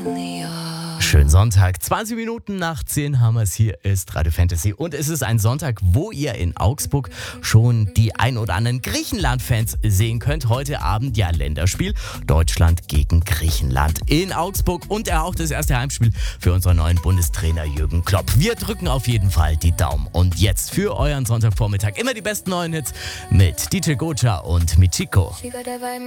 Schönen Sonntag, 20 Minuten nach 10 haben wir es. Hier ist Radio Fantasy und es ist ein Sonntag, wo ihr in Augsburg schon die ein oder anderen Griechenland-Fans sehen könnt. Heute Abend ja Länderspiel, Deutschland gegen Griechenland in Augsburg und auch das erste Heimspiel für unseren neuen Bundestrainer Jürgen Klopp. Wir drücken auf jeden Fall die Daumen und jetzt für euren Sonntagvormittag immer die besten neuen Hits mit DJ Gocha und Michiko.